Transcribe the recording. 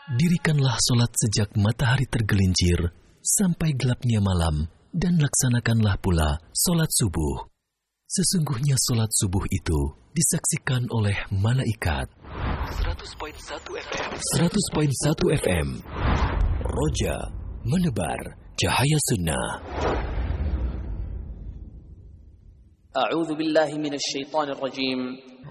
Dirikanlah solat sejak matahari tergelincir sampai gelapnya malam, dan laksanakanlah pula solat subuh. Sesungguhnya solat subuh itu disaksikan oleh malaikat. 100.1 FM. 100.1 FM. Roja menebar cahaya sunnah. A'udzu billahi minasy syaithanir rajim.